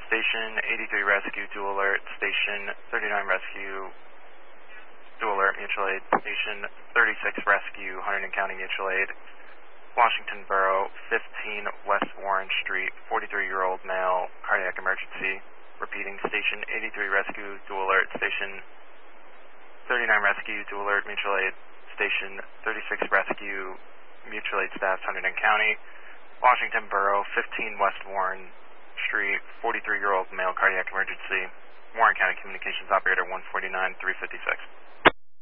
Station 83 Rescue, dual alert. Station 39 Rescue, dual alert, mutual aid. Station 36 Rescue, Hunterdon County Mutual Aid. Washington Borough, 15 West Warren Street, 43-year-old male, cardiac emergency. Repeating, Station 83 Rescue, dual alert. Station 39 Rescue, dual alert, mutual aid. Station 36 Rescue, mutual aid staff, Hunterdon County. Washington Borough, 15 West Warren Street, 43-year-old male, cardiac emergency. Warren County Communications Operator 149-356.